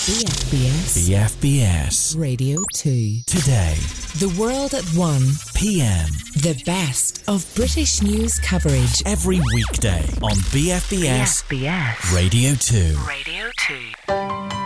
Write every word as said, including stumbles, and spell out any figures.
B F B S. B F B S. Radio two. Today. The World at one P M. The best of British news coverage. Every weekday on B F B S. B F B S. Radio two. Radio two.